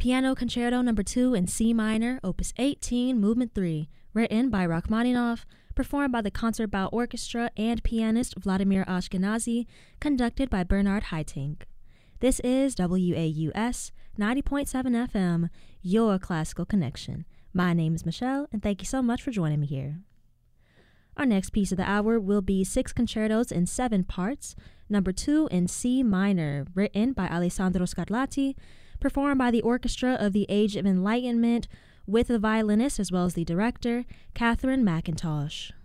Piano Concerto No. 2 in C minor, Opus 18, Movement 3, written by Rachmaninoff, performed by the Concertbau Orchestra and pianist Vladimir Ashkenazy, conducted by Bernard Haitink. This is WAUS 90.7 FM, your classical connection. My name is Michelle, and thank you so much for joining me here. Our next piece of the hour will be 6 concertos in 7 parts, No. 2 in C minor, written by Alessandro Scarlatti, performed by the Orchestra of the Age of Enlightenment, with the violinist as well as the director, Catherine McIntosh.